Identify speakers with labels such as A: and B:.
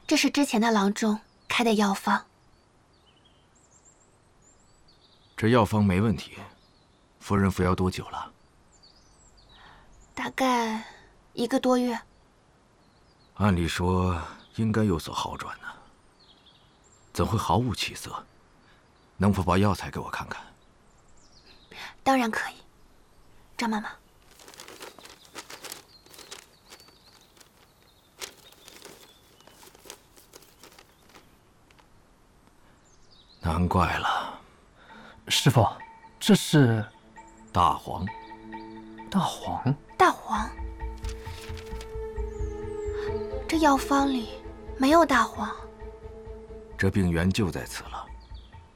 A: 这是之前的郎中开的药方。
B: 这药方没问题，夫人服药多久了？
A: 大概1个多月。
B: 按理说应该有所好转呢，怎会毫无起色？能否把药材给我看看？
A: 当然可以，张妈妈。
B: 难怪了，
C: 师傅，这是
B: 大黄。
C: 大黄。
A: 大黄，这药方里没有大黄。
B: 这病源就在此了。